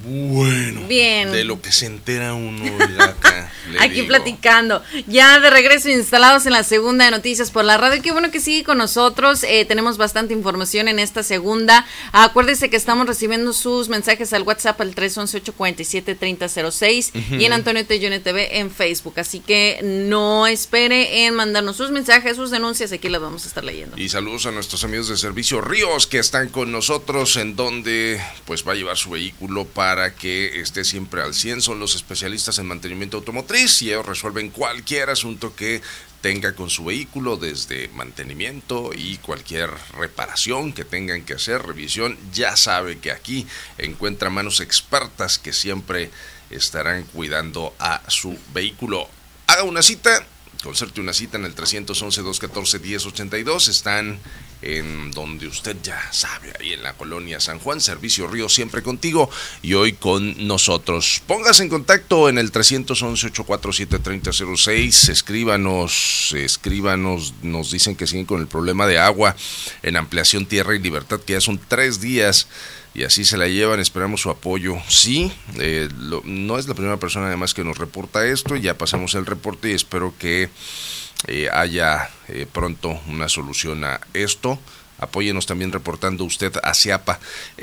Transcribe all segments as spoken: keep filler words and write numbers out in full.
Bueno, bien. De lo que se entera uno acá, aquí digo. Platicando, ya de regreso instalados en la segunda de Noticias por la Radio. Qué bueno que sigue con nosotros, eh, tenemos bastante información en esta segunda. Acuérdese que estamos recibiendo sus mensajes al WhatsApp al tres once, ocho cuarenta y siete, treinta cero seis uh-huh. y en Antonio Tellone T V en Facebook, así que no espere en mandarnos sus mensajes, sus denuncias, aquí las vamos a estar leyendo. Y saludos a nuestros amigos de Servicio Ríos que están con nosotros, en donde pues va a llevar su vehículo para para que esté siempre al cien. Son los especialistas en mantenimiento automotriz y ellos resuelven cualquier asunto que tenga con su vehículo, desde mantenimiento y cualquier reparación que tengan que hacer, revisión. Ya sabe que aquí encuentra manos expertas que siempre estarán cuidando a su vehículo. Haga una cita, concerte una cita en el tres once, dos uno cuatro, diez ochenta y dos. Están en donde usted ya sabe, ahí en la colonia San Juan. Servicio Río, siempre contigo y hoy con nosotros. Póngase en contacto en el tres once, ocho cuatro siete, treinta cero seis. Escríbanos, escríbanos. Nos dicen que siguen con el problema de agua en Ampliación Tierra y Libertad, que ya son tres días y así se la llevan. Esperamos su apoyo. Sí, eh, lo, no es la primera persona además que nos reporta esto. Ya pasamos el reporte y espero que Eh, haya eh, pronto una solución a esto. Apóyenos también reportando usted a CIAPA.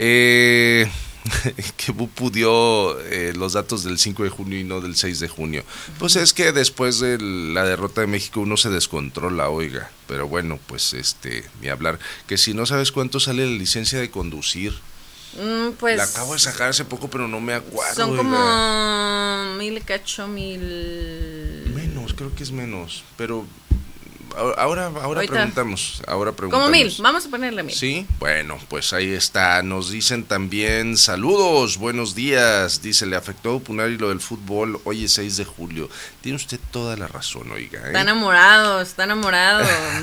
Eh, que Bupu dio eh, los datos del cinco de junio y no del seis de junio. Pues es que después de la derrota de México uno se descontrola, oiga. Pero bueno, pues este, ni hablar. Que si no sabes cuánto sale la licencia de conducir. Mm, pues la acabo de sacar hace poco, pero no me acuerdo. Son oiga. como mil cacho, mil... Menos, creo que es menos, pero ahora ahora preguntamos, ahora preguntamos. Como mil, vamos a ponerle mil. Sí, bueno, pues ahí está. Nos dicen también, saludos, buenos días. Dice, le afectó a Punari lo del fútbol, hoy es seis de julio. Tiene usted toda la razón, oiga. ¿eh? Está enamorado, está enamorado.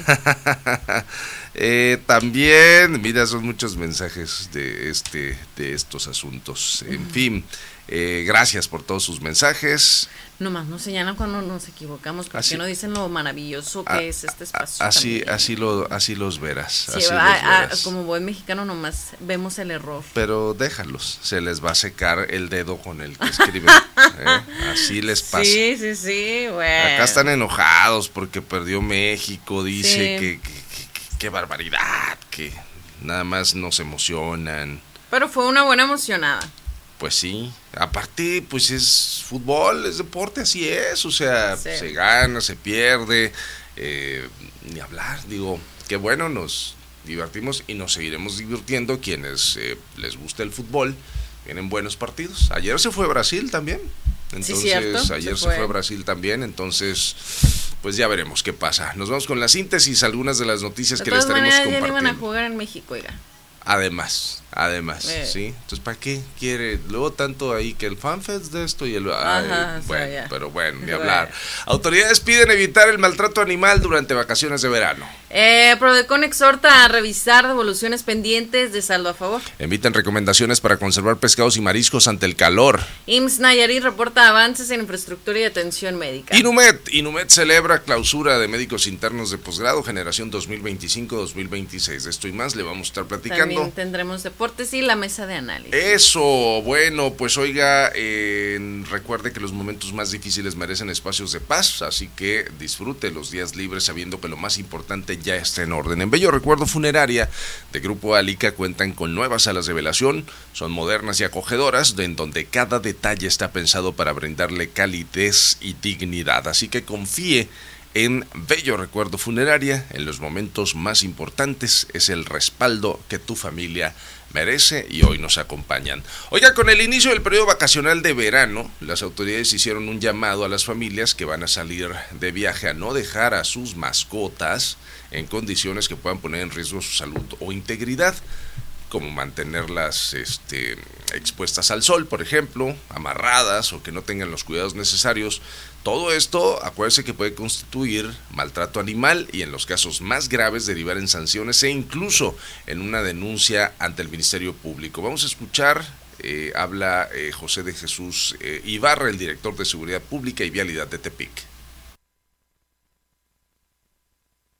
eh, también, mira, son muchos mensajes de este de estos asuntos. En uh-huh. fin, eh, gracias por todos sus mensajes. Nomás nos señalan cuando nos equivocamos, porque así, no dicen lo maravilloso que a, es este espacio. Así, así lo, así los verás. Sí, así a, los verás. A, como buen mexicano nomás vemos el error. Pero déjalos, se les va a secar el dedo con el que escriben. ¿eh? Así les pasa. Sí, sí, sí, bueno. Acá están enojados porque perdió México, dice sí. que, que, que, que barbaridad, que nada más nos emocionan. Pero fue una buena emocionada. Pues sí, aparte pues es fútbol, es deporte, así es, o sea, sí. se gana, se pierde, eh, ni hablar, digo, qué bueno, nos divertimos y nos seguiremos divirtiendo quienes eh, les gusta el fútbol, vienen buenos partidos. Ayer se fue Brasil también, entonces sí, cierto, ayer se se fue. fue Brasil también, entonces pues ya veremos qué pasa. Nos vamos con la síntesis, algunas de las noticias de que les estaremos maneras, compartiendo. Ya iban a jugar en México, oiga. Además, además, eh. ¿sí? Entonces, ¿para qué quiere? Luego tanto ahí que el fanfest de esto y el... Ay, Ajá, bueno, o sea, pero bueno, ni hablar. Autoridades piden evitar el maltrato animal durante vacaciones de verano. Eh, Prodecon exhorta a revisar devoluciones pendientes de saldo a favor. Emiten recomendaciones para conservar pescados y mariscos ante el calor. I M S S Nayarit reporta avances en infraestructura y atención médica. Inumet, Inumet celebra clausura de médicos internos de posgrado, generación dos mil veinticinco dos mil veintiséis. De esto y más le vamos a estar platicando. También tendremos deportes y la mesa de análisis. Eso, bueno, pues oiga, eh, recuerde que los momentos más difíciles merecen espacios de paz, así que disfrute los días libres sabiendo que lo más importante ya está en orden. En Bello Recuerdo Funeraria de Grupo Alica cuentan con nuevas salas de velación, son modernas y acogedoras, en donde cada detalle está pensado para brindarle calidez y dignidad, así que confíe en Bello Recuerdo Funeraria. En los momentos más importantes es el respaldo que tu familia merece y hoy nos acompañan. Oiga, con el inicio del periodo vacacional de verano, las autoridades hicieron un llamado a las familias que van a salir de viaje a no dejar a sus mascotas en condiciones que puedan poner en riesgo su salud o integridad, como mantenerlas este, expuestas al sol, por ejemplo, amarradas o que no tengan los cuidados necesarios. Todo esto, acuérdese que puede constituir maltrato animal y en los casos más graves derivar en sanciones e incluso en una denuncia ante el Ministerio Público. Vamos a escuchar, eh, habla eh, José de Jesús eh, Ibarra, el director de Seguridad Pública y Vialidad de Tepic.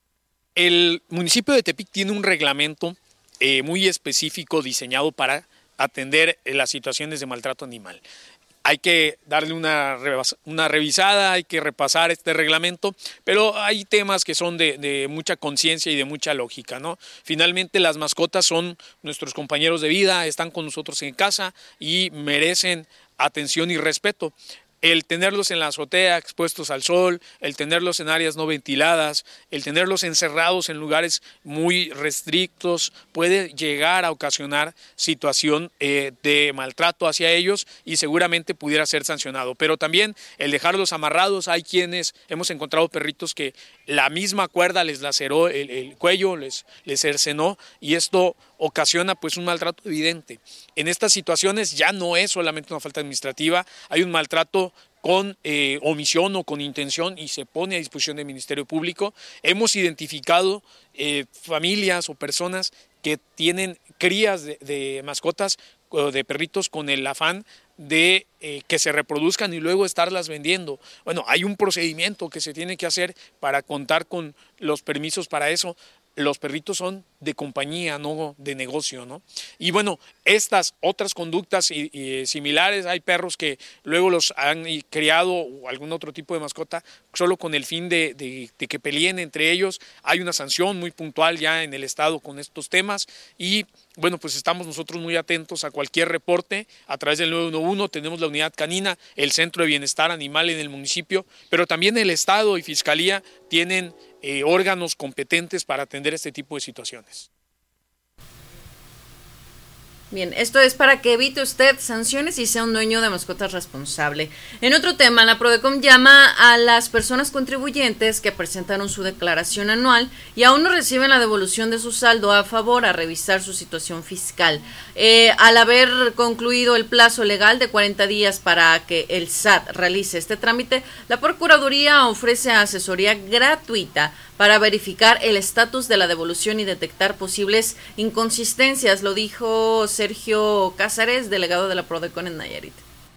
El municipio de Tepic tiene un reglamento eh, muy específico diseñado para atender las situaciones de maltrato animal. Hay que darle una, una revisada, hay que repasar este reglamento, pero hay temas que son de, de mucha conciencia y de mucha lógica, ¿no? Finalmente las mascotas son nuestros compañeros de vida, están con nosotros en casa y merecen atención y respeto. El tenerlos en la azotea expuestos al sol, el tenerlos en áreas no ventiladas, el tenerlos encerrados en lugares muy restrictos puede llegar a ocasionar situación eh, de maltrato hacia ellos y seguramente pudiera ser sancionado. Pero también el dejarlos amarrados, hay quienes hemos encontrado perritos que la misma cuerda les laceró el, el cuello, les, les cercenó y esto ocasiona pues un maltrato evidente. En estas situaciones ya no es solamente una falta administrativa, hay un maltrato con eh, omisión o con intención y se pone a disposición del Ministerio Público. Hemos identificado eh, familias o personas que tienen crías de, de mascotas o de perritos con el afán de eh, que se reproduzcan y luego estarlas vendiendo. Bueno, hay un procedimiento que se tiene que hacer para contar con los permisos para eso. Los perritos son de compañía, no de negocio, ¿no? Y bueno, estas otras conductas y, y similares, hay perros que luego los han criado o algún otro tipo de mascota solo con el fin de, de, de que peleen entre ellos. Hay una sanción muy puntual ya en el estado con estos temas y bueno, pues estamos nosotros muy atentos a cualquier reporte a través del nueve uno uno, tenemos la unidad canina, el Centro de Bienestar Animal en el municipio, pero también el Estado y Fiscalía tienen eh, órganos competentes para atender este tipo de situaciones. Bien, esto es para que evite usted sanciones y sea un dueño de mascotas responsable. En otro tema, la Prodecon llama a las personas contribuyentes que presentaron su declaración anual y aún no reciben la devolución de su saldo a favor a revisar su situación fiscal. Eh, al haber concluido el plazo legal de cuarenta días para que el S A T realice este trámite, la Procuraduría ofrece asesoría gratuita para verificar el estatus de la devolución y detectar posibles inconsistencias, lo dijo Sergio Cázares, delegado de la Prodecon en Nayarit.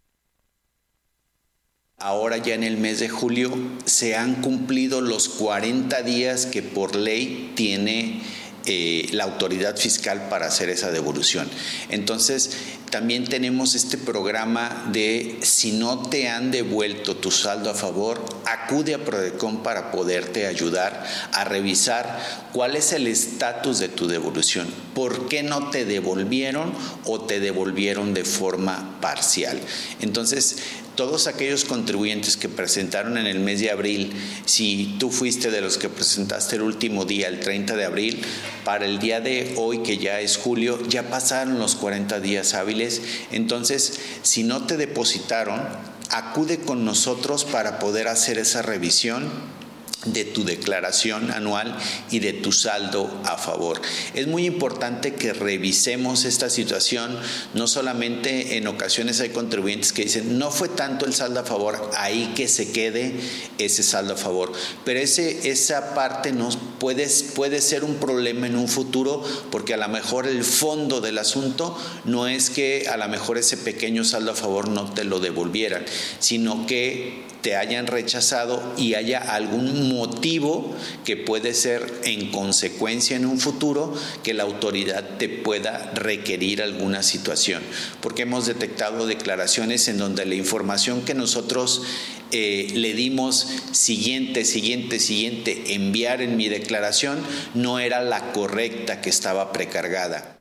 Ahora ya en el mes de julio se han cumplido los cuarenta días que por ley tiene eh, la autoridad fiscal para hacer esa devolución. Entonces, también tenemos este programa de si no te han devuelto tu saldo a favor, acude a Prodecon para poderte ayudar a revisar cuál es el estatus de tu devolución, por qué no te devolvieron o te devolvieron de forma parcial. Entonces, todos aquellos contribuyentes que presentaron en el mes de abril, si tú fuiste de los que presentaste el último día, el treinta de abril, para el día de hoy, que ya es julio, ya pasaron los cuarenta días hábiles. Entonces, si no te depositaron, acude con nosotros para poder hacer esa revisión de tu declaración anual y de tu saldo a favor. Es muy importante que revisemos esta situación. No solamente en ocasiones hay contribuyentes que dicen no fue tanto el saldo a favor, ahí que se quede ese saldo a favor, pero ese, esa parte nos puede, puede ser un problema en un futuro, porque a lo mejor el fondo del asunto no es que a lo mejor ese pequeño saldo a favor no te lo devolvieran, sino que te hayan rechazado y haya algún motivo que puede ser en consecuencia en un futuro que la autoridad te pueda requerir alguna situación, porque hemos detectado declaraciones en donde la información que nosotros eh, le dimos siguiente, siguiente, siguiente, enviar en mi declaración no era la correcta, que estaba precargada.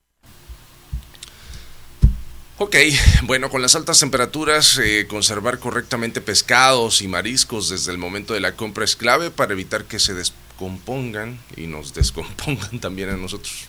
Ok, bueno, con las altas temperaturas, eh, conservar correctamente pescados y mariscos desde el momento de la compra es clave para evitar que se descompongan y nos descompongan también a nosotros.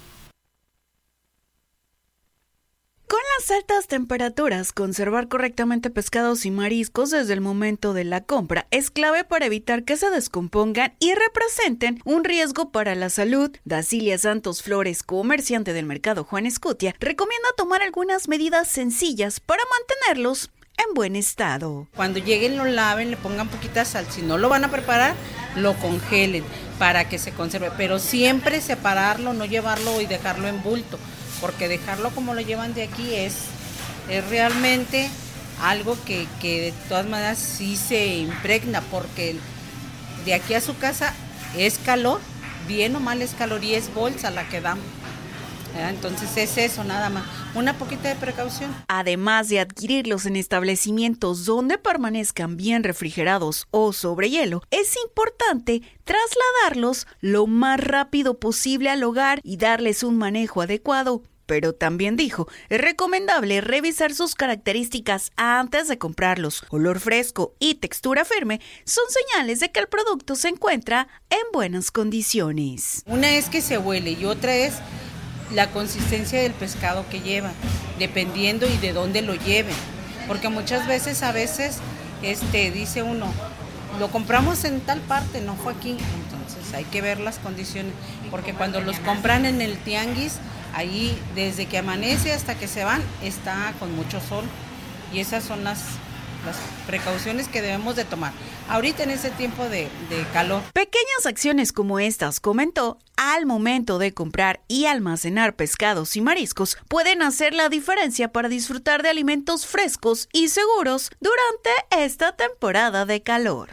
Con las altas temperaturas, conservar correctamente pescados y mariscos desde el momento de la compra es clave para evitar que se descompongan y representen un riesgo para la salud. Dacilia Santos Flores, comerciante del mercado Juan Escutia, recomienda tomar algunas medidas sencillas para mantenerlos en buen estado. Cuando lleguen lo laven, le pongan poquita sal. Si no lo van a preparar, lo congelen para que se conserve. Pero siempre separarlo, no llevarlo y dejarlo en bulto, porque dejarlo como lo llevan de aquí es, es realmente algo que, que de todas maneras sí se impregna, porque de aquí a su casa es calor, bien o mal es calor, y es bolsa la que damos. ¿verdad? Entonces es eso nada más, una poquita de precaución. Además de adquirirlos en establecimientos donde permanezcan bien refrigerados o sobre hielo, es importante trasladarlos lo más rápido posible al hogar y darles un manejo adecuado. Pero también dijo, es recomendable revisar sus características antes de comprarlos. Olor fresco y textura firme son señales de que el producto se encuentra en buenas condiciones. Una es que se huele y otra es la consistencia del pescado que lleva, dependiendo y de dónde lo lleven. Porque muchas veces, a veces, este, dice uno, lo compramos en tal parte, no fue aquí. Entonces hay que ver las condiciones, porque cuando los compran en el tianguis, ahí desde que amanece hasta que se van, está con mucho sol. Y esas son las, las precauciones que debemos de tomar ahorita en ese tiempo de, de calor. Pequeñas acciones como estas, comentó, al momento de comprar y almacenar pescados y mariscos, pueden hacer la diferencia para disfrutar de alimentos frescos y seguros durante esta temporada de calor.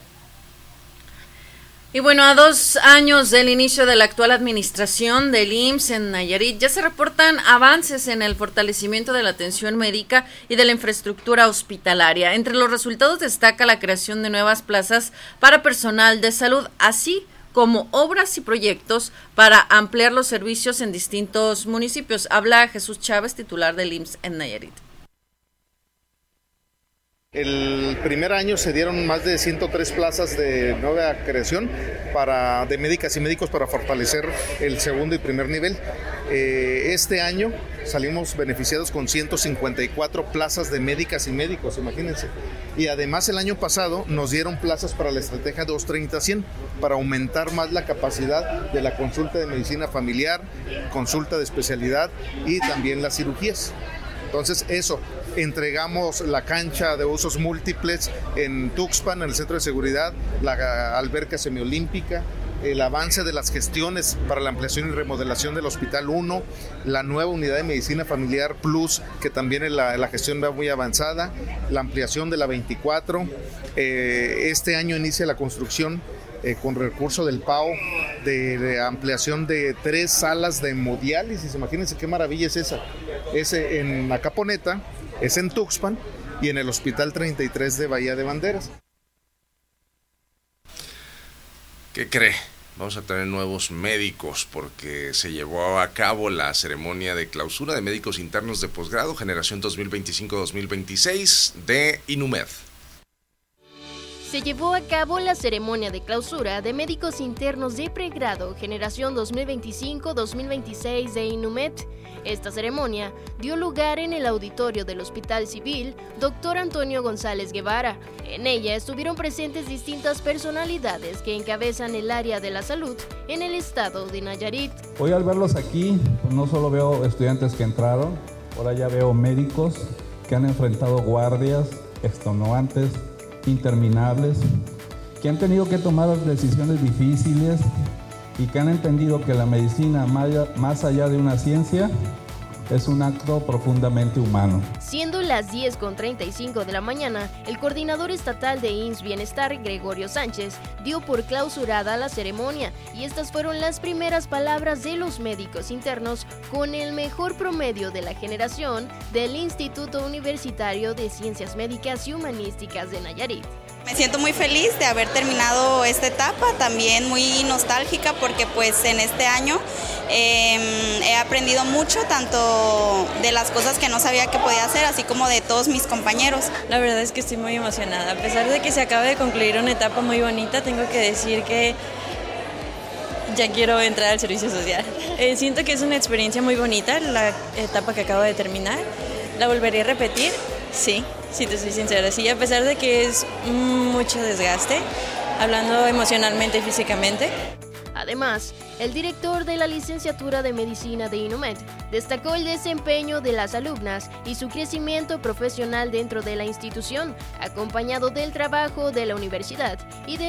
Y bueno, a dos años del inicio de la actual administración del I M S S en Nayarit, ya se reportan avances en el fortalecimiento de la atención médica y de la infraestructura hospitalaria. Entre los resultados destaca la creación de nuevas plazas para personal de salud, así como obras y proyectos para ampliar los servicios en distintos municipios. Habla Jesús Chávez, titular del I M S S en Nayarit. El primer año se dieron más de ciento tres plazas de nueva creación para, de médicas y médicos para fortalecer el segundo y primer nivel. Eh, este año salimos beneficiados con ciento cincuenta y cuatro plazas de médicas y médicos, imagínense. Y además el año pasado nos dieron plazas para la estrategia dos treinta cien para aumentar más la capacidad de la consulta de medicina familiar, consulta de especialidad y también las cirugías. Entonces eso, entregamos la cancha de usos múltiples en Tuxpan, en el centro de seguridad, la alberca semiolímpica, el avance de las gestiones para la ampliación y remodelación del Hospital uno, la nueva unidad de medicina familiar Plus, que también la, la gestión va muy avanzada, la ampliación de la veinticuatro, eh, este año inicia la construcción Eh, con recurso del P A O de, de ampliación de tres salas de hemodiálisis. Imagínense qué maravilla es esa. Es en la Caponeta, es en Tuxpan y en el Hospital treinta y tres de Bahía de Banderas. ¿Qué cree? Vamos a tener nuevos médicos porque se llevó a cabo la ceremonia de clausura de médicos internos de posgrado generación dos mil veinticinco dos mil veintiséis de INUMED. Se llevó a cabo la ceremonia de clausura de médicos internos de pregrado generación dos mil veinticinco dos mil veintiséis de INUMED. Esta ceremonia dio lugar en el auditorio del Hospital Civil Doctor Antonio González Guevara. En ella estuvieron presentes distintas personalidades que encabezan el área de la salud en el estado de Nayarit. Hoy al verlos aquí, pues no solo veo estudiantes que entraron, ahora ya veo médicos que han enfrentado guardias extenuantes, interminables, que han tenido que tomar decisiones difíciles y que han entendido que la medicina, más allá de una ciencia, es un acto profundamente humano. Siendo las diez con treinta y cinco de la mañana, el coordinador estatal de I M S S Bienestar, Gregorio Sánchez, dio por clausurada la ceremonia y estas fueron las primeras palabras de los médicos internos con el mejor promedio de la generación del Instituto Universitario de Ciencias Médicas y Humanísticas de Nayarit. Me siento muy feliz de haber terminado esta etapa, también muy nostálgica porque pues en este año eh, he aprendido mucho, tanto de las cosas que no sabía que podía hacer, así como de todos mis compañeros. La verdad es que estoy muy emocionada, a pesar de que se acaba de concluir una etapa muy bonita, tengo que decir que ya quiero entrar al servicio social. Eh, siento que es una experiencia muy bonita la etapa que acabo de terminar, ¿la volvería a repetir? Sí. Si te soy sincera, sí, a pesar de que es mucho desgaste, hablando emocionalmente y físicamente. Además, el director de la licenciatura de Medicina de INUMED destacó el desempeño de las alumnas y su crecimiento profesional dentro de la institución, acompañado del trabajo de la universidad y de